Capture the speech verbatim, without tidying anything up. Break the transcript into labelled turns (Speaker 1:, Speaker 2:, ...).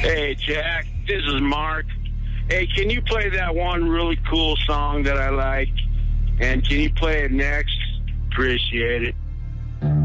Speaker 1: Hey, Jack, this is Mark. Hey, can you play that one really cool song that I like? And can you play it next? Appreciate it.